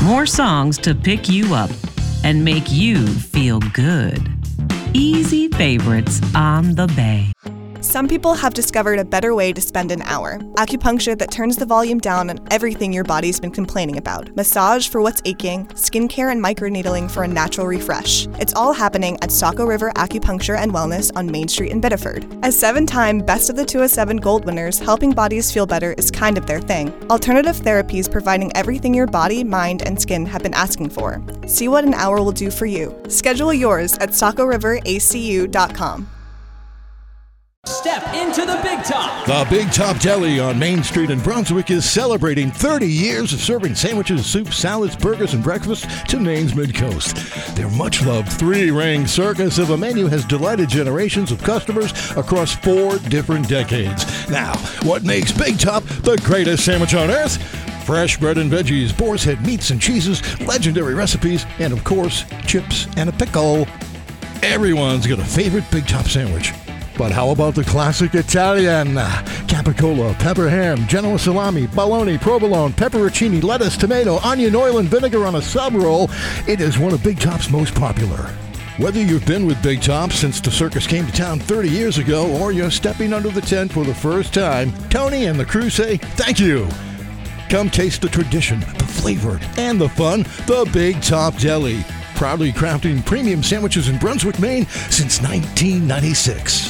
more songs to pick you up and make you feel good. Easy favorites on the Bay. Some people have discovered a better way to spend an hour. Acupuncture that turns the volume down on everything your body's been complaining about. Massage for what's aching, skincare and microneedling for a natural refresh. It's all happening at Saco River Acupuncture and Wellness on Main Street in Biddeford. As 7-time Best of the 207 Gold winners, helping bodies feel better is kind of their thing. Alternative therapies providing everything your body, mind, and skin have been asking for. See what an hour will do for you. Schedule yours at SacoRiverACU.com. Step into the Big Top. The Big Top Deli on Main Street in Brunswick is celebrating 30 years of serving sandwiches, soups, salads, burgers, and breakfast to Maine's Mid-Coast. Their much-loved three-ring circus of a menu has delighted generations of customers across 4 different decades. Now, what makes Big Top the greatest sandwich on earth? Fresh bread and veggies, boar's head meats and cheeses, legendary recipes, and of course, chips and a pickle. Everyone's got a favorite Big Top sandwich. But how about the classic Italian? Capicola, pepper ham, Genoa salami, bologna, provolone, pepperoncini, lettuce, tomato, onion, oil, and vinegar on a sub roll. It is one of Big Top's most popular. Whether you've been with Big Top since the circus came to town 30 years ago or you're stepping under the tent for the first time, Tony and the crew say thank you. Come taste the tradition, the flavor, and the fun, the Big Top Deli. Proudly crafting premium sandwiches in Brunswick, Maine since 1996.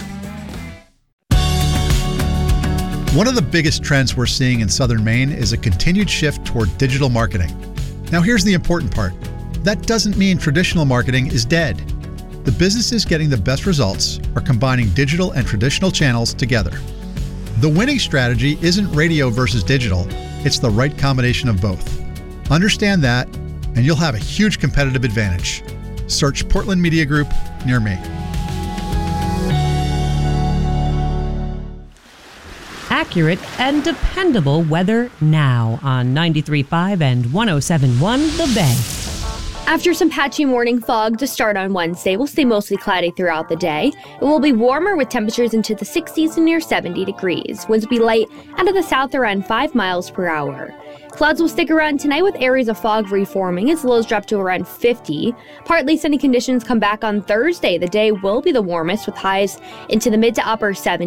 One of the biggest trends we're seeing in southern Maine is a continued shift toward digital marketing. Now here's the important part. That doesn't mean traditional marketing is dead. The businesses getting the best results are combining digital and traditional channels together. The winning strategy isn't radio versus digital, it's the right combination of both. Understand that, and you'll have a huge competitive advantage. Search Portland Media Group near me. Accurate and dependable weather now on 93.5 and 107.1 The Bay. After some patchy morning fog to start on Wednesday, we'll stay mostly cloudy throughout the day. It will be warmer with temperatures into the 60s to near 70 degrees. Winds will be light out of the south around 5 miles per hour. Clouds will stick around tonight with areas of fog reforming as lows drop to around 50. Partly sunny conditions come back on Thursday. The day will be the warmest with highs into the mid to upper 70s.